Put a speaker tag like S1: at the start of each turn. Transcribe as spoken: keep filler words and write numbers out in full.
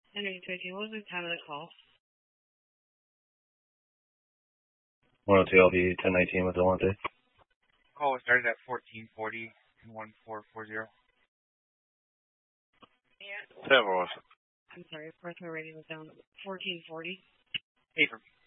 S1: Henry thirteen, what was the time of the call?
S2: one oh two L B ten nineteen with Delonte.
S3: Call was started at fourteen forty and one four four zero.
S1: Yeah.
S2: Several.
S1: I'm sorry, birth rate rating was down fourteen forty.
S3: Hey, from